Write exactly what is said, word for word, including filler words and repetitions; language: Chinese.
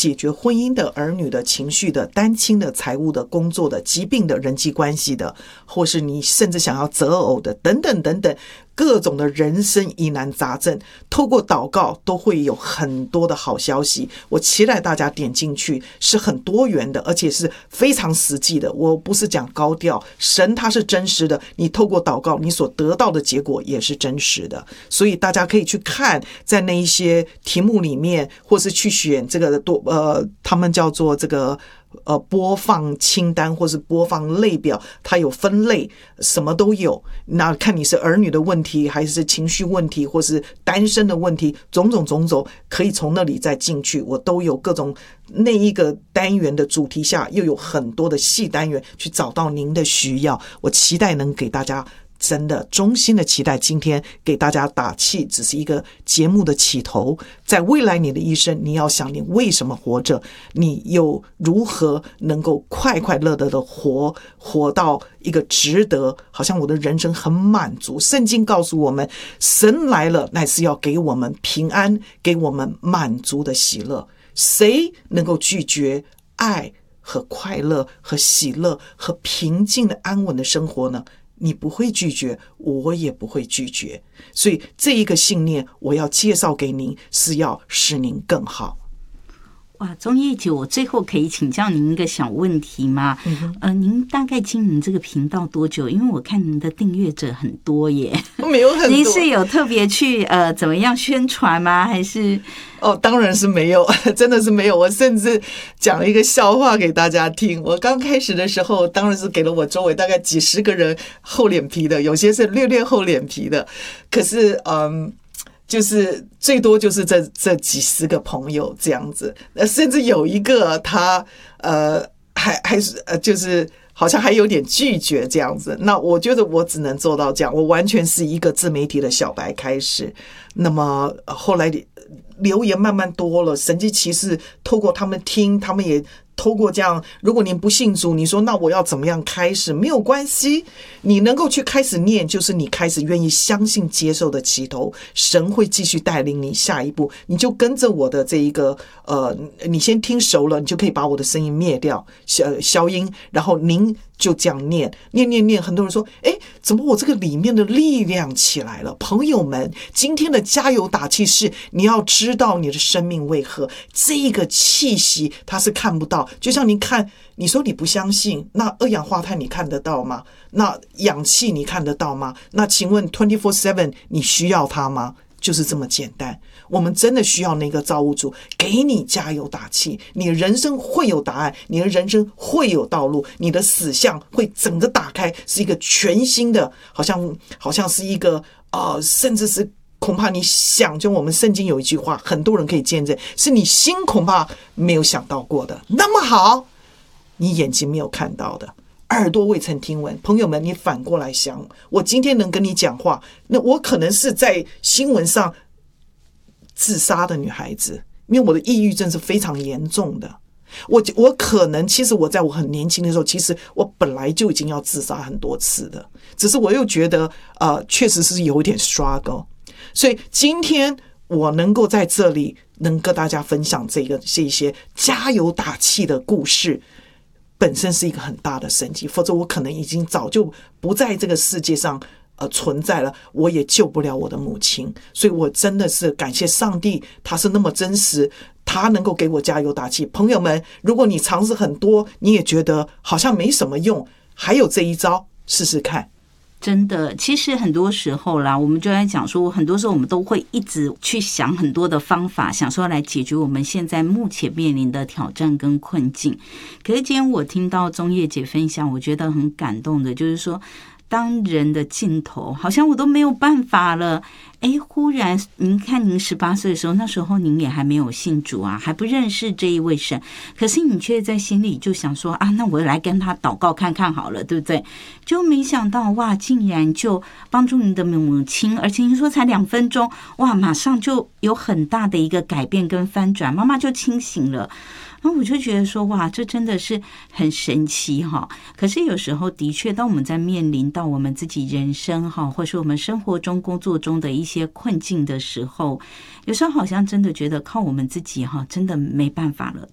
解决婚姻的、儿女的、情绪的、单亲的、财务的、工作的、疾病的、人际关系的，或是你甚至想要择偶的，等等等等，各种的人生疑难杂症，透过祷告都会有很多的好消息。我期待大家点进去，是很多元的，而且是非常实际的。我不是讲高调，神他是真实的，你透过祷告你所得到的结果也是真实的。所以大家可以去看在那一些题目里面，或是去选这个多呃，他们叫做这个呃，播放清单或是播放类表，它有分类，什么都有。那看你是儿女的问题，还是情绪问题，或是单身的问题，种种种种，可以从那里再进去。我都有各种那一个单元的主题下，又有很多的细单元去找到您的需要。我期待能给大家。真的衷心的期待今天给大家打气只是一个节目的起头，在未来你的一生，你要想你为什么活着，你又如何能够快快乐乐的活活到一个值得好像我的人生很满足。圣经告诉我们，神来了乃是要给我们平安，给我们满足的喜乐。谁能够拒绝爱和快乐和喜乐和平静的安稳的生活呢？你不会拒绝，我也不会拒绝。所以这一个信念我要介绍给您，是要使您更好。 哇，钟叶姐，我最后可以请教您一个小问题吗？嗯、呃，您大概经营这个频道多久？因为我看您的订阅者很多耶。 没有很多。 您是有特别去呃怎么样宣传吗？还是？ 哦，当然是没有，真的是没有。我甚至讲了一个笑话给大家听。我刚开始的时候，当然是给了我周围大概几十个人厚脸皮的，有些是略略厚脸皮的。可是，嗯。就是最多就是这这几十个朋友这样子，呃，甚至有一个他呃还还是呃就是好像还有点拒绝这样子。那我觉得我只能做到这样，我完全是一个自媒体的小白开始。那么后来留言慢慢多了，神迹奇事透过他们听，他们也透过这样，如果您不信主，你说那我要怎么样开始？没有关系，你能够去开始念，就是你开始愿意相信接受的起头，神会继续带领你下一步。你就跟着我的这一个呃，你先听熟了，你就可以把我的声音灭掉，消消音，然后您就这样念念念念。很多人说，诶，怎么我这个里面的力量起来了？朋友们，今天的加油打气是你要知道你的生命为何，这个气息它是看不到。就像您看，你说你不相信，那二氧化碳你看得到吗？那氧气你看得到吗？那请问 二十四小时 你需要它吗？就是这么简单。我们真的需要那个造物主给你加油打气，你的人生会有答案，你的人生会有道路，你的死相会整个打开，是一个全新的，好像好像是一个呃，甚至是恐怕你想，就我们圣经有一句话，很多人可以见证，是你心恐怕没有想到过的。那么好，你眼睛没有看到的，耳朵未曾听闻。朋友们，你反过来想，我今天能跟你讲话，那我可能是在新闻上自杀的女孩子，因为我的抑郁症是非常严重的。我我可能其实我在我很年轻的时候，其实我本来就已经要自杀很多次的，只是我又觉得呃，确实是有一点 struggle。所以今天我能够在这里能跟大家分享这个这一些加油打气的故事，本身是一个很大的神迹，否则我可能已经早就不在这个世界上呃存在了，我也救不了我的母亲。所以我真的是感谢上帝，他是那么真实，他能够给我加油打气。朋友们，如果你尝试很多，你也觉得好像没什么用，还有这一招，试试看。 真的，其实很多时候啦，我们就在讲说，很多时候我们都会一直去想很多的方法，想说来解决我们现在目前面临的挑战跟困境。可是今天我听到钟叶姐分享，我觉得很感动的，就是说当人的尽头好像我都没有办法了，哎，忽然您看您十八岁的时候，那时候您也还没有信主啊，还不认识这一位神，可是你却在心里就想说啊，那我来跟他祷告看看好了，对不对？就没想到哇，竟然就帮助您的母亲，而且您说才两分钟，哇，马上就有很大的一个改变跟翻转，妈妈就清醒了。那我就觉得说，哇，这真的是很神奇哈。可是有时候的确，当我们在面临到我们自己人生哈，或是我们生活中、工作中的一些困境的时候，有时候好像真的觉得靠我们自己哈，真的没办法了。